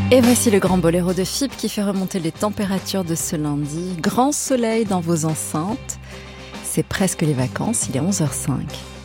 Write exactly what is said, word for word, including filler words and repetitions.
Et voici le grand boléro de F I B qui fait remonter les températures de ce lundi. Grand soleil dans vos enceintes. C'est presque les vacances, il est onze heures zéro cinq.